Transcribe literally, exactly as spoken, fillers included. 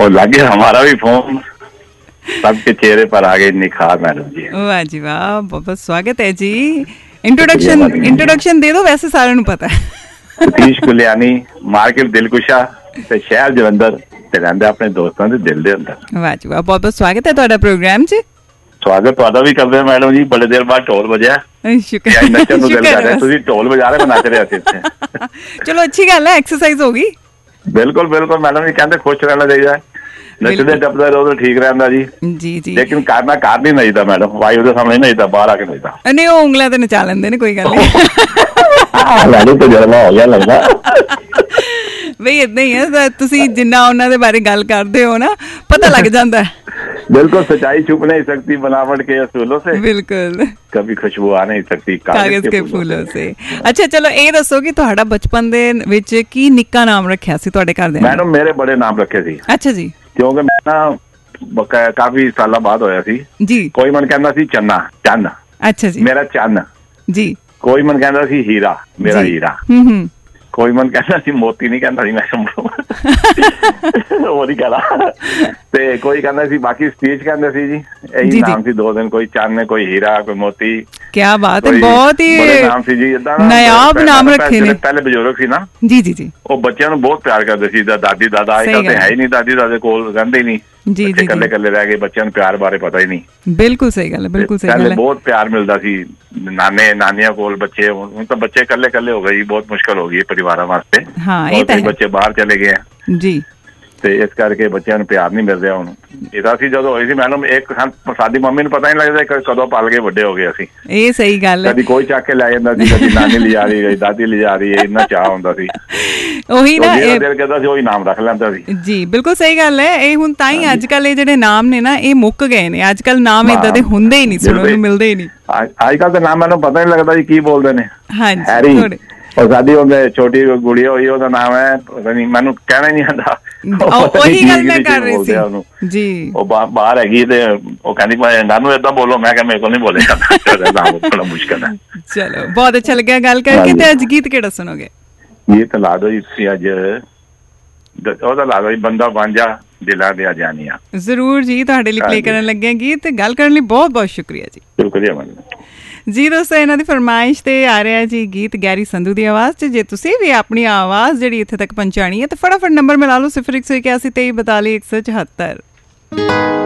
और लगे हमारा भी फोन, सबके चेहरे पर आ गई निखार मैडम जी। वाह जी वाह, बहुत बहुत स्वागत है जी। इंट्रोडक्शन इंट्रोडक्शन दे दो, वैसे सारे ਨੂੰ पता है। सतीश कुलियानी, मार्केट दिलकुशा ਤੇ ਸ਼ਹਿਰ ਜਲੰਧਰ ਤੇ ਰਹਿੰਦੇ ਆਪਣੇ ਦੋਸਤਾਂ ਦੇ ਦਿਲ ਦੇ ਅੰਦਰ। ਵਾਹ ਜੀ ਵਾਹ, ਬਹੁਤ ਬਹੁਤ ਸਵਾਗਤ ਹੈ ਤੁਹਾਡਾ ਪ੍ਰੋਗਰਾਮ 'ਚ। ਸਵਾਗਤ ਤੁਹਾਡਾ ਵੀ ਕਰਦੇ ਹਾਂ ਮੈਡਮ ਜੀ, ਬੜੇ ਦੇਰ ਬਾਅਦ ਢੋਲ ਵਜਿਆ। ਸ਼ੁਕਰ ਨੱਚਣ ਨੂੰ ਦਿਲ ਕਰ ਰਿਹਾ, ਤੁਸੀਂ ਢੋਲ ਵਜਾ ਰਹੇ, ਮੈਂ ਨੱਚ ਰਿਹਾ ਸੀ ਇੱਥੇ। ਚਲੋ ਅੱਛੀ ਗੱਲ ਹੈ, ਐਕਸਰਸਾਈਜ਼ ਹੋ ਗਈ। ਬਿਲਕੁਲ ਬਿਲकुल ਮੈਡਮ ਜੀ, ਕਹਿੰਦੇ ਖੁਸ਼ ਰਹਿਣਾ ਚਾਹੀਦਾ, ਨੱਚਦੇ ਟੱਪਦੇ ਰਹੋ ਤਾਂ ਠੀਕ ਰਹਿੰਦਾ ਜੀ। ਜੀ ਜੀ, ਲੇਕਿਨ ਕਰਨਾ ਕਰ ਨਹੀਂ ਨੱਚਦਾ ਮੈਡਮ, ਵਾਈਫ ਦੇ ਸਾਹਮਣੇ ਨੱਚਦਾ, ਬਾਹਰ ਆ ਕੇ ਨੱਚਦਾ ਨਹੀਂ। ਉਹ ਉਂਗਲਾਂ ਤੇ ਨਚਾ ਲੈਂਦੇ ਨੇ, ਕੋਈ ਗੱਲ ਨਹੀਂ। ਮੈਨੂੰ ਤਾਂ ਜਲਵਾ ਹੋ ਗਿਆ ਲੱਗਦਾ। ਬਈ ਏਦਾਂ ਹੀ ਹੈ, ਤੁਸੀਂ ਜਿੰਨਾ ਉਹਨਾਂ ਦੇ ਬਾਰੇ ਗੱਲ ਕਰਦੇ ਹੋ ਨਾ, ਪਤਾ ਲੱਗ ਜਾਂਦਾ है। बिल्कुल, सच्चाई छुप नहीं सकती बनावट के असूलों से, बिल्कुल कभी खुशबू आ नहीं सकती कागज के फूलों से। अच्छा चलो ਇਹ ਦੱਸੋ ਕਿ ਤੁਹਾਡਾ ਬਚਪਨ ਦੇ ਵਿੱਚ ਕੀ ਨਿੱਕਾ ਨਾਮ ਰੱਖਿਆ ਸੀ ਤੁਹਾਡੇ ਘਰ ਦੇ? ਮੈਡਮ ਮੇਰੇ ਬੜੇ ਨਾਮ ਰੱਖੇ ਸੀ। ਅੱਛਾ ਜੀ। ਕਿਉਂਕਿ ਮੈਂ ਨਾ ਕਾਫੀ ਸਾਲਾਂ ਬਾਅਦ ਹੋਇਆ ਸੀ ਜੀ। ਕੋਈ ਮਨ ਕਹਿੰਦਾ ਸੀ ਚੰਨਾ, ਚੰਨ। ਅੱਛਾ ਜੀ। ਮੇਰਾ ਚੰਨ ਜੀ। ਕੋਈ ਮਨ ਕਹਿੰਦਾ ਸੀ ਹੀਰਾ, ਮੇਰਾ ਹੀਰਾ। ਹੂੰ ਹੂੰ। ਕੋਈ ਮਨ ਕਹਿੰਦਾ ਸੀ ਮੋਤੀ, ਨਹੀਂ ਕਹਿੰਦਾ ਸੀ ਮੈਂ ਉਹ ਨਹੀਂ ਕਹਿੰਦਾ। ਤੇ ਕੋਈ ਕਹਿੰਦਾ ਸੀ, ਬਾਕੀ ਸਟੇਜ ਕਹਿੰਦੇ ਸੀ ਜੀ, ਇਹੀ ਨਾਮ ਸੀ ਦੋ ਦਿਨ, ਕੋਈ ਚੰਨ, ਕੋਈ ਹੀਰਾ, ਕੋਈ ਮੋਤੀ। ਕਿਆ ਬਾਤ ਹੈ, ਬਹੁਤ ਹੀ ਨਾਮ ਸੀ ਜੀ, ਏਦਾਂ ਨਾਯਾਬ ਨਾਮ ਰੱਖੇ ਨੇ। ਪਹਿਲੇ ਬਜ਼ੁਰਗ ਸੀ ਨਾ ਜੀ ਜੀ ਜੀ, ਉਹ ਬੱਚਿਆਂ ਨੂੰ ਬਹੁਤ ਪਿਆਰ ਕਰਦੇ ਸੀ। ਦਾਦੀ ਦਾਦਾ ਅੱਜ ਕੱਲ ਤੇ ਹੈ ਹੀ ਨਹੀਂ, ਦਾਦੀ ਦਾਦੇ ਕੋਲ ਰਹਿੰਦੇ ਹੀ ਨਹੀਂ ਜੀ ਜੀ, ਇਕੱਲੇ ਇਕੱਲੇ ਰਹਿ ਗਏ, ਬੱਚਿਆਂ ਨੂੰ ਪਿਆਰ ਬਾਰੇ ਪਤਾ ਹੀ ਨਹੀਂ। ਬਿਲਕੁਲ ਸਹੀ ਗੱਲ ਹੈ, ਬਿਲਕੁਲ ਸਹੀ ਗੱਲ ਹੈ। ਬਹੁਤ ਪਿਆਰ ਮਿਲਦਾ ਸੀ ਨਾਨੇ ਨਾਨੀਆਂ ਕੋਲ, ਬੱਚੇ ਹੁਣ ਤਾਂ ਬੱਚੇ ਇਕੱਲੇ ਇਕੱਲੇ ਹੋ ਗਏ ਜੀ, ਬਹੁਤ ਮੁਸ਼ਕਲ ਹੋ ਗਈ ਪਰਿਵਾਰਾਂ ਵਾਸਤੇ। ਹਾਂ ਇਹ ਤਾਂ ਹੈ, ਬੱਚੇ ਬਾਹਰ ਚਲੇ ਗਏ ਜੀ, ਤੇ ਇਸ ਕਰਕੇ ਬੱਚਿਆਂ ਨੂੰ ਪਿਆਰ ਨਹੀਂ ਮਿਲ ਰਿਹਾ ਹੁਣ। ਇਹਦਾ ਸੀ ਜਦੋਂ ਹੋਈ ਸੀ ਮੈਡਮ, ਇੱਕ ਸਾਡੀ ਮੰਮੀ ਨੂੰ ਪਤਾ ਨਹੀਂ ਲੱਗਦਾ ਕਦੋਂ ਪਲ ਕੇ ਵੱਡੇ ਹੋ ਗਏ ਅਸੀਂ। ਇਹ ਸਹੀ ਗੱਲ ਹੈ, ਕਦੀ ਕੋਈ ਚੱਕ ਕੇ ਲੈ ਜਾਂਦਾ ਸੀ, ਕਦੀ ਨਾਨੀ ਲਿਜਾ ਰਹੀ ਹੈ, ਦਾਦੀ ਲਿਜਾ ਰਹੀ ਹੈ, ਇੰਨਾ ਚਾਅ ਹੁੰਦਾ ਸੀ। ਉਹੀ ਨਾ, ਦਿਲ ਕਰਦਾ ਸੀ ਉਹੀ ਨਾਮ ਰੱਖ ਲੈਂਦਾ ਸੀ ਜੀ। ਬਿਲਕੁਲ ਸਹੀ ਗੱਲ ਹੈ। ਇਹ ਹੁਣ ਤਾਂ ਹੀ ਅੱਜ ਕੱਲ ਇਹ ਜਿਹੜੇ ਨਾਮ ਨੇ ਨਾ, ਇਹ ਮੁੱਕ ਗਏ ਨੇ। ਅੱਜ ਕੱਲ ਨਾਮ ਏਦਾਂ ਦੇ ਹੁੰਦੇ ਹੀ ਨਹੀਂ, ਸੁਣਨ ਨੂੰ ਮਿਲਦੇ ਹੀ ਨਹੀਂ। ਅੱਜ ਕੱਲ ਤਾਂ ਨਾਮ ਮੈਨੂੰ ਪਤਾ ਨਹੀਂ ਲੱਗਦਾ ਜੀ ਕੀ ਬੋਲਦੇ ਨੇ। ਹਾਂਜੀ, और साडी छोटी गुड़िया हुई, ਉਹਦਾ ਨਾਮ ਹੈ ਪਤਾ ਨਹੀਂ, ਮੈਨੂੰ ਕਹਿਣਾ ਹੀ ਨਹੀਂ ਆਉਂਦਾ। ਉਹੀ ਗੱਲ ਮੈਂ ਕਰ ਰਹੀ ਸੀ ਜੀ। ਉਹ ਬਾਹਰ ਹੈਗੀ ਤੇ ਉਹ ਕਹਿੰਦੀ ਨਾਨੂ ਏਦਾਂ ਬੋਲੋ, ਮੈਂ ਕਿਹਾ ਮੇਰੇ ਕੋਲ ਨਹੀਂ ਬੋਲੇਗਾ, ਥੋੜਾ ਮੁਸ਼ਕਲ ਹੈ। ਚਲੋ ਬਹੁਤ ਅੱਛਾ ਲੱਗਿਆ ਗੱਲ ਕਰਕੇ। ਤੇ ਅੱਜ ਗੀਤ ਕਿਹੜਾ ਸੁਣੋਗੇ? ਗੀਤ ਲਾ ਦੋ ਜੀ ਤੁਸੀਂ, ਅੱਜ ਉਹਦਾ ਲਾ ਦੋ ਜੀ, ਬੰਦਾ ਬਾਂਝਾ ਦਿਲਾਂ ਦੀਆਂ ਜਾਨੀਆਂ। ਜ਼ਰੂਰ ਜੀ, ਤੁਹਾਡੇ ਲਈ ਪਲੇ ਕਰਨ ਲੱਗੇ ਗੀਤ। ਗੱਲ ਕਰਨ ਲਈ ਬਹੁਤ ਬਹੁਤ ਸ਼ੁਕਰੀਆ ਜੀ। ਸ਼ੁਕਰੀਆ ਮੈਡਮ ਜੀ। ਦੋਸਤੋ, ਇਹਨਾਂ ਦੀ ਫਰਮਾਇਸ਼ ਤੇ ਆ ਰਿਹਾ ਜੀ ਗੀਤ ਗੈਰੀ ਸੰਧੂ ਦੀ ਆਵਾਜ਼ 'ਚ। ਜੇ ਤੁਸੀਂ ਵੀ ਆਪਣੀ ਆਵਾਜ਼ ਜਿਹੜੀ ਇੱਥੇ ਤੱਕ ਪਹੁੰਚਾਣੀ ਹੈ ਤਾਂ ਫਟਾਫਟ ਨੰਬਰ ਮਿਲਾ ਲਓ, ਸਿਫਰ ਇੱਕ ਸੌ ਇਕਿਆਸੀ ਤੇਈ ਬਤਾਲੀ ਇੱਕ ਸੌ ਚੁਹੱਤਰ।